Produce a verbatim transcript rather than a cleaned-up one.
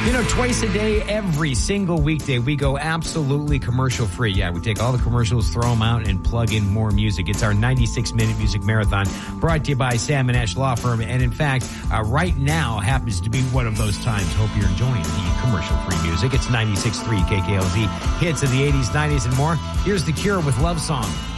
You know, twice a day, every single weekday, we go absolutely commercial free. Yeah, we take all the commercials, throw them out, and plug in more music. It's our ninety-six minute music marathon brought to you by Sam and Ash Law Firm. And in fact, uh, right now happens to be one of those times. Hope you're enjoying the commercial free music. It's ninety-six point three K K L Z, hits of the eighties, nineties, and more. Here's The Cure with Love Song.